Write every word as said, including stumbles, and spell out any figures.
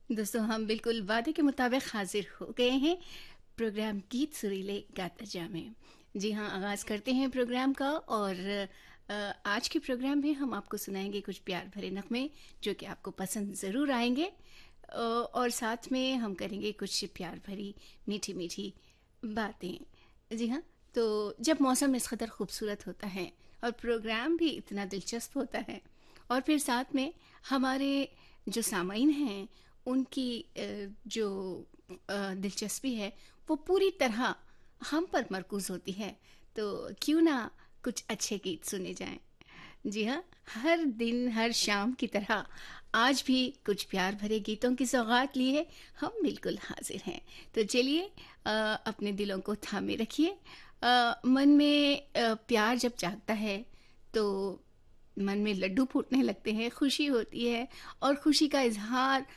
दोस्तों हम बिल्कुल वादे के मुताबिक हाजिर हो गए हैं प्रोग्राम गीत सुरीले गाता जा में। जी हाँ, आगाज़ करते हैं प्रोग्राम का। और अ, आज के प्रोग्राम में हम आपको सुनाएंगे कुछ प्यार भरे नगमे जो कि आपको पसंद ज़रूर आएंगे। अ, और साथ में हम करेंगे कुछ प्यार भरी मीठी मीठी बातें। जी हाँ, तो जब मौसम इस कदर खूबसूरत होता है और प्रोग्राम भी इतना दिलचस्प होता है, और फिर साथ में हमारे जो सामाईन हैं उनकी अ, जो अ, दिलचस्पी है वो पूरी तरह हम पर मरकूज़ होती है, तो क्यों ना कुछ अच्छे गीत सुने जाएं। जी हाँ, हर दिन हर शाम की तरह आज भी कुछ प्यार भरे गीतों की सौगात लिए हम बिल्कुल हाजिर हैं। तो चलिए, अ, अपने दिलों को थामे रखिए। अ, मन में अ, प्यार जब जागता है तो मन में लड्डू फूटने लगते हैं, खुशी होती है, और खुशी का इजहार